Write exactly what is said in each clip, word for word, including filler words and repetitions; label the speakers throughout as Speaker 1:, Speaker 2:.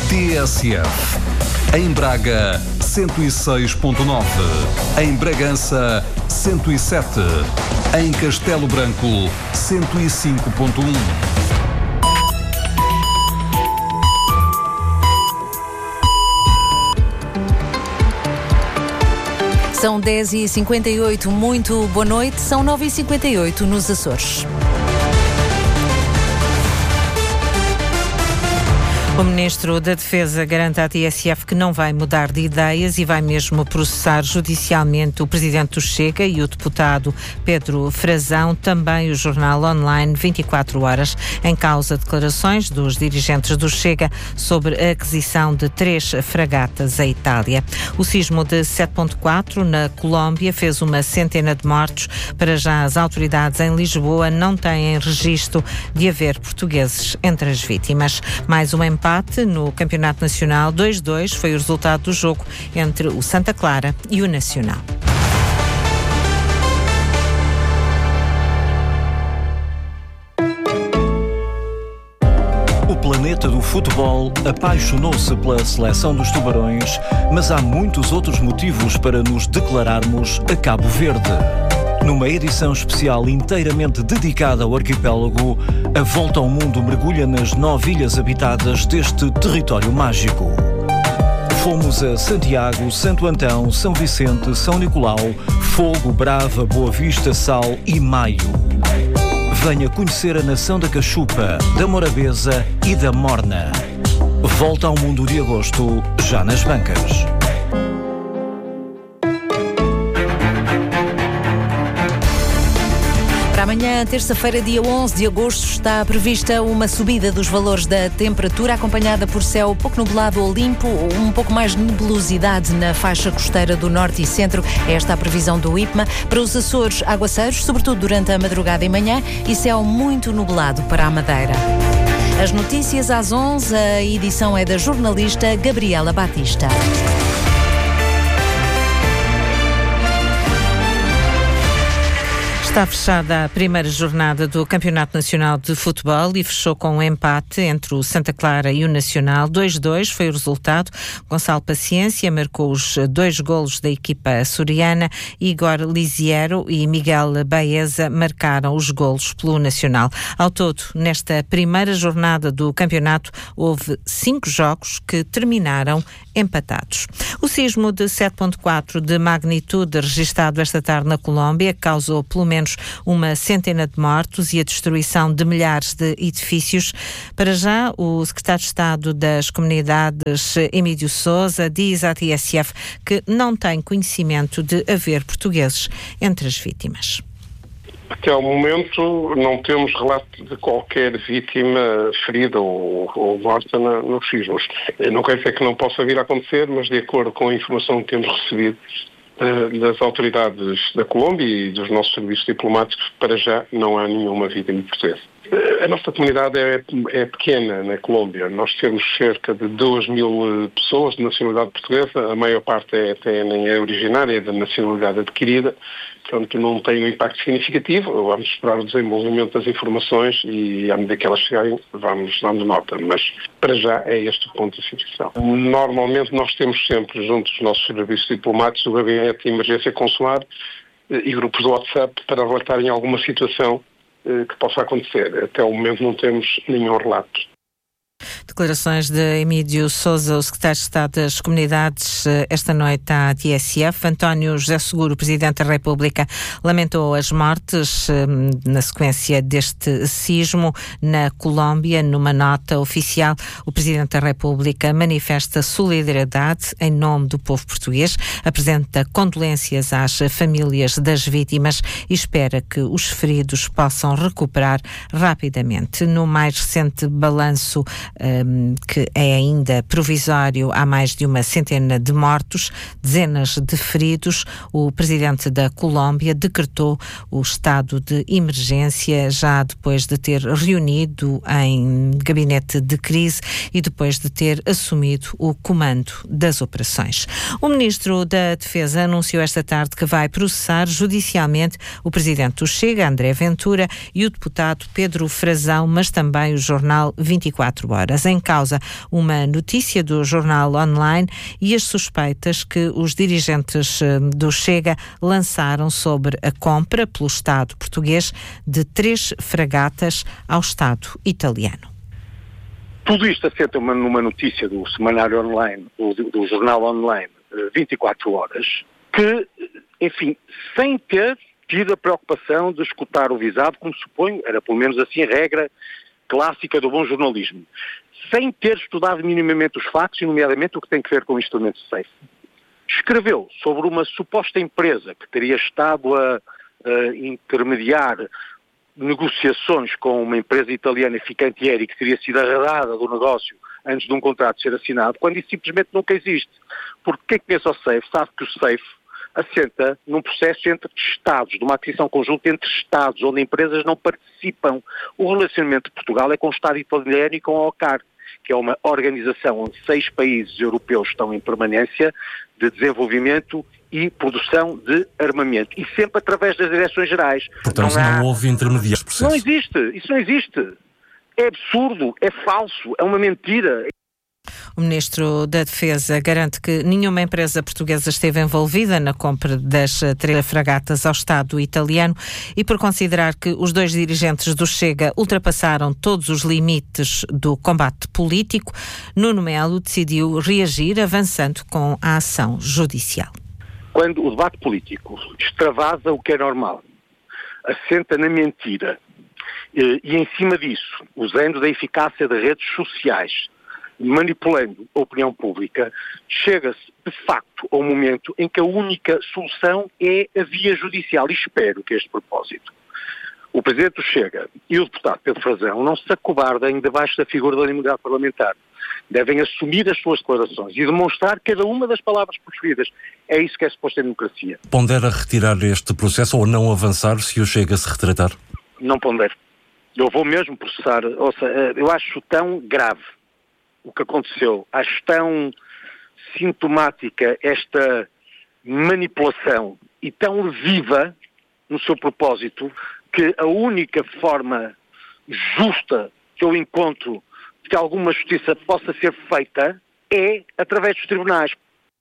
Speaker 1: T S F. Em Braga, cento e seis ponto nove. Em Bragança, cento e sete. Em Castelo Branco, cento e cinco ponto um.
Speaker 2: São dez e cinquenta e oito, muito boa noite. São nove e cinquenta e oito nos Açores. O Ministro da Defesa garante à T S F que não vai mudar de ideias e vai mesmo processar judicialmente o Presidente do Chega e o deputado Pedro Frazão, também o jornal online vinte e quatro horas, em causa declarações dos dirigentes do Chega sobre a aquisição de três fragatas à Itália. O sismo de sete ponto quatro na Colômbia fez uma centena de mortos. Para já, as autoridades em Lisboa não têm registro de haver portugueses entre as vítimas. Mais uma empate no Campeonato Nacional. dois a dois foi o resultado do jogo entre o Santa Clara e o Nacional.
Speaker 3: O planeta do futebol apaixonou-se pela seleção dos Tubarões, mas há muitos outros motivos para nos declararmos a Cabo Verde. Numa edição especial inteiramente dedicada ao arquipélago, a Volta ao Mundo mergulha nas nove ilhas habitadas deste território mágico. Fomos a Santiago, Santo Antão, São Vicente, São Nicolau, Fogo, Brava, Boa Vista, Sal e Maio. Venha conhecer a nação da Cachupa, da Morabeza e da Morna. Volta ao Mundo de agosto, já nas bancas.
Speaker 2: Para amanhã, terça-feira, dia onze de agosto, está prevista uma subida dos valores da temperatura, acompanhada por céu pouco nublado ou limpo, um pouco mais de nebulosidade na faixa costeira do norte e centro. Esta é a previsão do I P M A. Para os Açores, aguaceiros, sobretudo durante a madrugada e manhã, e céu muito nublado para a Madeira. As notícias às onze, a edição é da jornalista Gabriela Batista. Está fechada a primeira jornada do Campeonato Nacional de Futebol e fechou com um empate entre o Santa Clara e o Nacional. dois a dois foi o resultado. Gonçalo Paciência marcou os dois golos da equipa açoriana. Igor Lisiero e Miguel Baeza marcaram os golos pelo Nacional. Ao todo, nesta primeira jornada do campeonato, houve cinco jogos que terminaram empatados. O sismo de sete ponto quatro de magnitude registado esta tarde na Colômbia causou pelo menos uma centena de mortos e a destruição de milhares de edifícios. Para já, o secretário de Estado das Comunidades, Emílio Sousa, diz à T S F que não tem conhecimento de haver portugueses entre as vítimas.
Speaker 4: Até ao momento não temos relato de qualquer vítima ferida ou, ou morta na, nos sismos. Não quer dizer que não possa vir a acontecer, mas de acordo com a informação que temos recebido uh, das autoridades da Colômbia e dos nossos serviços diplomáticos, para já não há nenhuma vítima portuguesa. A nossa comunidade é, é pequena na Colômbia. Nós temos cerca de duas mil pessoas de nacionalidade portuguesa. A maior parte é, até nem é originária, é da nacionalidade adquirida. Portanto, não tem um impacto significativo. Vamos esperar o desenvolvimento das informações e, à medida que elas chegarem, vamos dando nota. Mas, para já, é este o ponto de situação. Normalmente, nós temos sempre, junto dos nossos serviços diplomáticos, o Gabinete de Emergência Consular e grupos do WhatsApp para relatarem alguma situação que possa acontecer. Até o momento não temos nenhum relato.
Speaker 2: Declarações de Emílio Sousa, o secretário de Estado das Comunidades, esta noite à T S F. António José Seguro, Presidente da República, lamentou as mortes na sequência deste sismo na Colômbia. Numa nota oficial, o Presidente da República manifesta solidariedade em nome do povo português, apresenta condolências às famílias das vítimas e espera que os feridos possam recuperar rapidamente. No mais recente balanço, Um, que é ainda provisório, há mais de uma centena de mortos, dezenas de feridos. O presidente da Colômbia decretou o estado de emergência já depois de ter reunido em gabinete de crise e depois de ter assumido o comando das operações. O ministro da Defesa anunciou esta tarde que vai processar judicialmente o presidente do Chega, André Ventura, e o deputado Pedro Frazão, mas também o jornal vinte e quatro horas. Em em causa uma notícia do jornal online e as suspeitas que os dirigentes do Chega lançaram sobre a compra pelo Estado português de três fragatas ao Estado italiano.
Speaker 5: Tudo isto assenta numa notícia do semanário online, do, do jornal online, vinte e quatro horas, que, enfim, sem ter tido a preocupação de escutar o visado, como suponho, era pelo menos assim a regra clássica do bom jornalismo, sem ter estudado minimamente os factos, e nomeadamente o que tem a ver com o instrumento SAFE. Escreveu sobre uma suposta empresa que teria estado a, a intermediar negociações com uma empresa italiana, Fincantieri, que teria sido arredada do negócio antes de um contrato ser assinado, quando isso simplesmente nunca existe. Porque quem conhece o SAFE sabe que o SAFE assenta num processo entre Estados, de uma aquisição conjunta entre Estados, onde empresas não participam. O relacionamento de Portugal é com o Estado italiano e com a OCAR, que é uma organização onde seis países europeus estão em permanência de desenvolvimento e produção de armamento. E sempre através das direções-gerais.
Speaker 6: Portanto, não, há... não houve intermediários processo.
Speaker 5: Não existe. Isso não existe. É absurdo, é falso, é uma mentira.
Speaker 2: O Ministro da Defesa garante que nenhuma empresa portuguesa esteve envolvida na compra das três fragatas ao Estado italiano e por considerar que os dois dirigentes do Chega ultrapassaram todos os limites do combate político, Nuno Melo decidiu reagir avançando com a ação judicial.
Speaker 5: Quando o debate político extravasa o que é normal, assenta na mentira e, e em cima disso, usando da eficácia das redes sociais, manipulando a opinião pública, chega-se, de facto, a um momento em que a única solução é a via judicial. E espero que, a este propósito, o Presidente do Chega e o deputado Pedro Frazão não se acobardem debaixo da figura da imunidade parlamentar. Devem assumir as suas declarações e demonstrar cada uma das palavras proferidas. É isso que é suposto em democracia.
Speaker 6: Pondera retirar este processo ou não avançar se o Chega se retratar?
Speaker 5: Não pondero. Eu vou mesmo processar. Ou seja, eu acho tão grave o que aconteceu, acho tão sintomática esta manipulação e tão lesiva no seu propósito, que a única forma justa que eu encontro de que alguma justiça possa ser feita é através dos tribunais.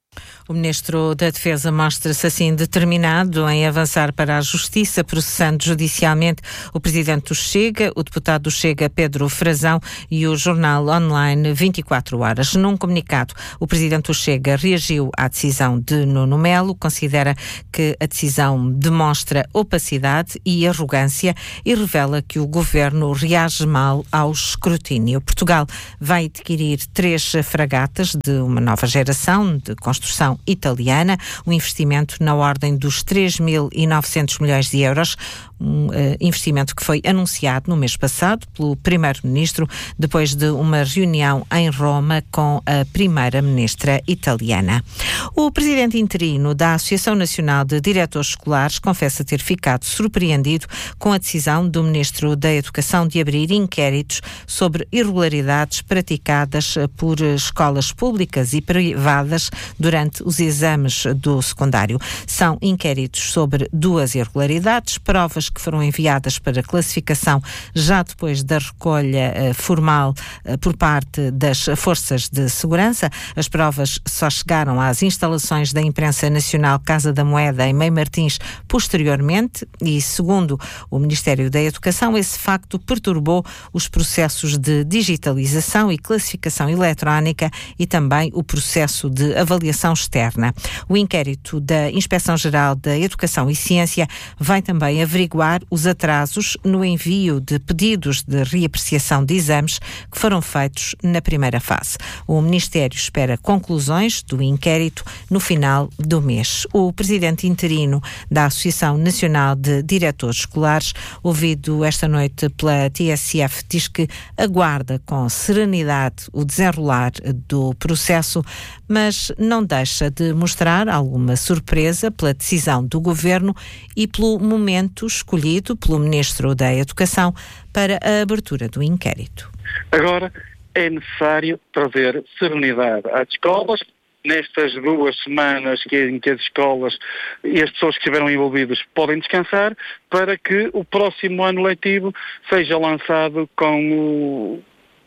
Speaker 2: O Ministro da Defesa mostra-se assim determinado em avançar para a Justiça, processando judicialmente o Presidente do Chega, o deputado do Chega Pedro Frazão e o jornal online vinte e quatro horas. Num comunicado, o Presidente do Chega reagiu à decisão de Nuno Melo, considera que a decisão demonstra opacidade e arrogância e revela que o Governo reage mal ao escrutínio. Portugal vai adquirir três fragatas de uma nova geração de construção italiana, um investimento na ordem dos três mil e novecentos milhões de euros, um uh, investimento que foi anunciado no mês passado pelo Primeiro-Ministro, depois de uma reunião em Roma com a Primeira-Ministra italiana. O Presidente interino da Associação Nacional de Diretores Escolares confessa ter ficado surpreendido com a decisão do Ministro da Educação de abrir inquéritos sobre irregularidades praticadas por escolas públicas e privadas durante os exames do secundário. São inquéritos sobre duas irregularidades, provas que foram enviadas para classificação já depois da recolha uh, formal uh, por parte das forças de segurança. As provas só chegaram às instalações da Imprensa Nacional Casa da Moeda em Mãe Martins posteriormente e, segundo o Ministério da Educação, esse facto perturbou os processos de digitalização e classificação eletrónica e também o processo de avaliação externa. O inquérito da Inspeção-Geral da Educação e Ciência vai também averiguar os atrasos no envio de pedidos de reapreciação de exames que foram feitos na primeira fase. O Ministério espera conclusões do inquérito no final do mês. O presidente interino da Associação Nacional de Diretores Escolares, ouvido esta noite pela T S F, diz que aguarda com serenidade o desenrolar do processo, mas não deixa de mostrar alguma surpresa pela decisão do Governo e pelo momento escolhido pelo Ministro da Educação para a abertura do inquérito.
Speaker 7: Agora é necessário trazer serenidade às escolas. Nestas duas semanas que, em que as escolas e as pessoas que estiveram envolvidas podem descansar, para que o próximo ano letivo seja lançado com o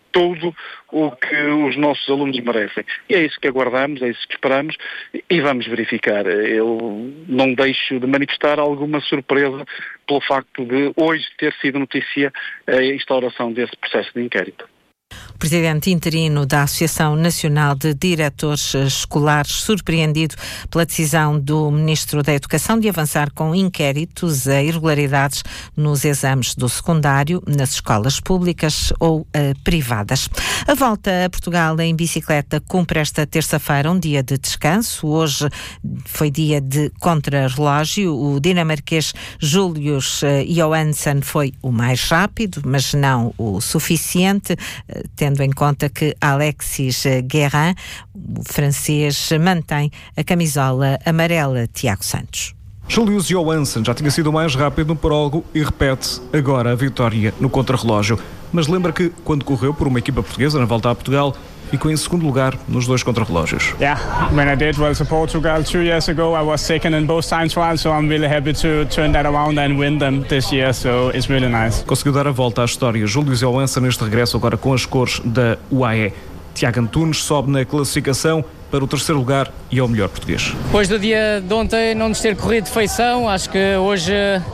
Speaker 7: tudo o que os nossos alunos merecem. E é isso que aguardamos, é isso que esperamos e vamos verificar. Eu não deixo de manifestar alguma surpresa pelo facto de hoje ter sido notícia a instauração desse processo de inquérito.
Speaker 2: O presidente interino da Associação Nacional de Diretores Escolares, surpreendido pela decisão do Ministro da Educação de avançar com inquéritos a irregularidades nos exames do secundário, nas escolas públicas ou uh, privadas. A volta a Portugal em bicicleta cumpre esta terça-feira um dia de descanso. Hoje foi dia de contrarrelógio. O dinamarquês Julius Johansson foi o mais rápido, mas não o suficiente, tendo em conta que Alexis Guérin, o francês, mantém a camisola amarela. Tiago Santos.
Speaker 8: Julius Johansson já tinha sido o mais rápido no prólogo e repete agora a vitória no contrarrelógio. Mas lembra que, quando correu por uma equipa portuguesa na volta a Portugal, ficou em segundo lugar nos dois contrarrelógios.
Speaker 9: Yeah, when I did well to Portugal two years ago, I was second in both time trials, so I'm really happy to turn that around and win them this year, so it's really nice.
Speaker 8: Conseguiu dar a volta à história Julius Johansson neste regresso agora com as cores da U A E. Tiago Antunes sobe na classificação para o terceiro lugar e é o melhor português.
Speaker 10: Depois do dia de ontem não nos ter corrido de feição, acho que hoje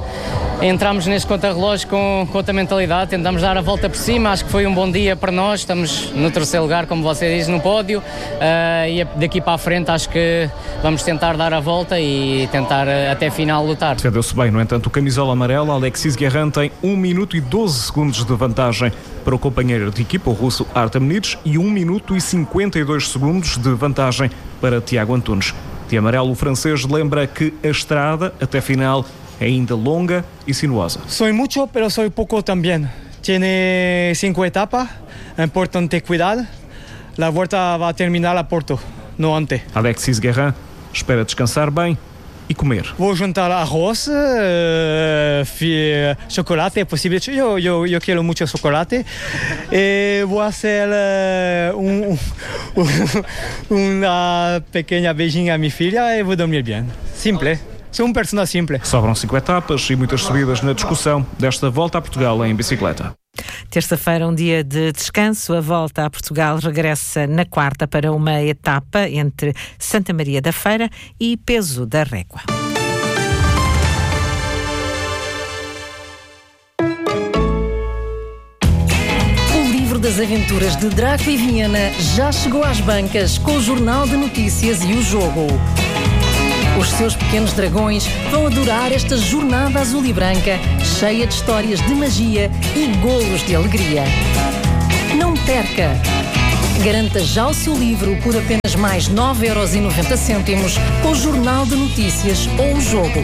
Speaker 10: entramos neste contrarrelógio com, com outra mentalidade, tentamos dar a volta por cima, acho que foi um bom dia para nós, estamos no terceiro lugar, como você diz, no pódio, uh, e daqui para a frente acho que vamos tentar dar a volta e tentar uh, até a final lutar.
Speaker 8: Defendeu-se bem, no entanto, o camisola amarela, Alexis Guérin, tem um minuto e doze segundos de vantagem para o companheiro de equipa, o russo Artem Nitsch, e um minuto e cinquenta e dois segundos de vantagem para Tiago Antunes. De amarelo, o francês lembra que a estrada até final é ainda longa e sinuosa.
Speaker 11: Soy mucho, pero soy poco también. Tiene cinco etapas, é importante cuidar. La volta vai terminar a Porto, no antes.
Speaker 8: Alexis Guérin espera descansar bem e comer.
Speaker 11: Vou juntar arroz, uh, chocolate, é possível. Eu, eu, eu quero muito chocolate. E vou fazer uh, um, um, uma pequena beijinha à minha filha e vou dormir bem. Simples. Sou um personagem simples.
Speaker 8: Sobram cinco etapas e muitas subidas na discussão desta volta a Portugal em bicicleta.
Speaker 2: Terça-feira, um dia de descanso. A volta a Portugal regressa na quarta para uma etapa entre Santa Maria da Feira e Peso da Régua.
Speaker 12: O livro das aventuras de Draco e Viena já chegou às bancas com o Jornal de Notícias e o Jogo. Os seus pequenos dragões vão adorar esta jornada azul e branca, cheia de histórias de magia e golos de alegria. Não perca! Garanta já o seu livro por apenas mais nove euros e noventa cêntimos com o Jornal de Notícias ou o Jogo.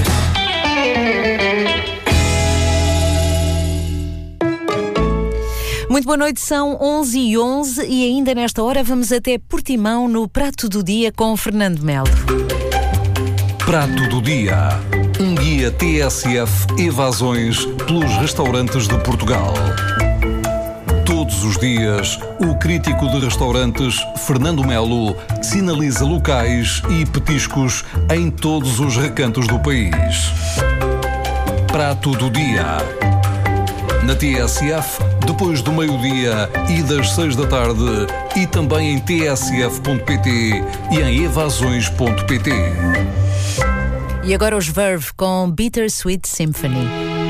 Speaker 12: Muito boa noite, são onze e onze e ainda nesta hora vamos até Portimão no Prato do Dia com Fernando Melo.
Speaker 1: Prato do Dia. Um guia T S F Evasões pelos restaurantes de Portugal. Todos os dias, o crítico de restaurantes Fernando Melo sinaliza locais e petiscos em todos os recantos do país. Prato do Dia. Na T S F, depois do meio-dia e das seis da tarde, e também em t s f ponto p t e em evasões ponto p t.
Speaker 12: E agora os Verve com Bittersweet Symphony.